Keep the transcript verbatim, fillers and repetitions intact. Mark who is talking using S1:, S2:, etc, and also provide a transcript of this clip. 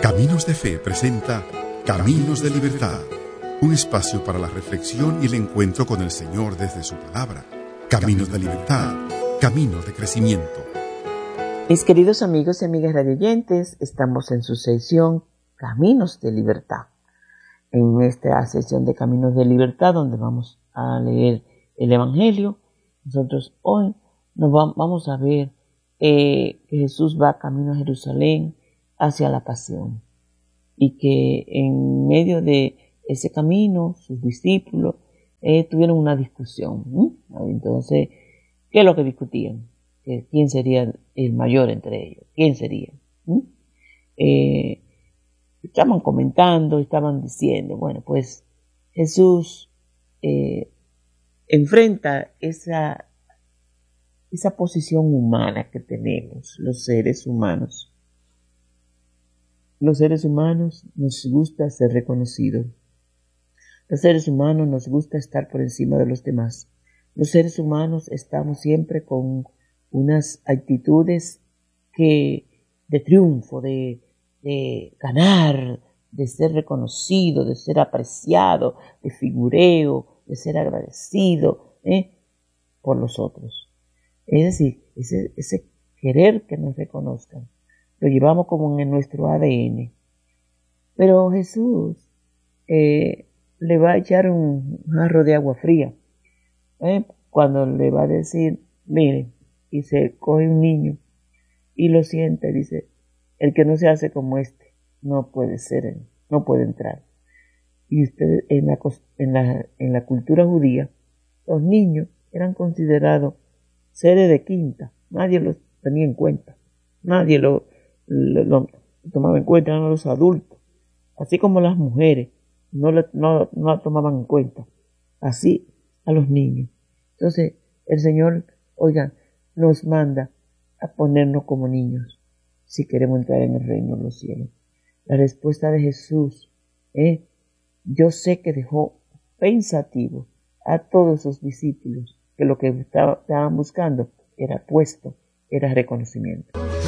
S1: Caminos de Fe presenta Caminos de Libertad, un espacio para la reflexión y el encuentro con el Señor desde su palabra. Caminos de Libertad, caminos de crecimiento.
S2: Mis queridos amigos y amigas radioyentes, estamos en su sección Caminos de Libertad. En esta sección de Caminos de Libertad, donde vamos a leer el Evangelio, nosotros hoy nos va, vamos a ver eh, que Jesús va camino a Jerusalén hacia la pasión, y que en medio de ese camino sus discípulos eh, tuvieron una discusión. ¿eh? Entonces, ¿qué es lo que discutían? Que ¿quién sería el mayor entre ellos? ¿Quién sería? ¿Mm? Eh, estaban comentando, estaban diciendo, bueno, pues Jesús eh, enfrenta esa, esa posición humana que tenemos los seres humanos. Los seres humanos nos gusta ser reconocidos. Los seres humanos nos gusta estar por encima de los demás. Los seres humanos estamos siempre con unas actitudes que, de triunfo, de, de ganar, de ser reconocido, de ser apreciado, de figureo, de ser agradecido ¿eh? por los otros. Es decir, ese, ese querer que nos reconozcan, lo llevamos como en nuestro A D N. Pero Jesús eh, le va a echar un jarro de agua fría ¿eh? cuando le va a decir, mire, y se coge un niño y lo sienta y dice, el que no se hace como este no puede ser, no puede entrar. Y usted en la, en la, en la cultura judía, los niños eran considerados seres de quinta, nadie los tenía en cuenta, nadie lo, lo, lo tomaba en cuenta, eran los adultos, así como las mujeres no la no, no tomaban en cuenta, así a los niños. Entonces el Señor, oigan, nos manda a ponernos como niños si queremos entrar en el reino de los cielos. La respuesta de Jesús, ¿eh? yo sé que dejó pensativo a todos sus discípulos, que lo que estaban buscando era puesto, era reconocimiento.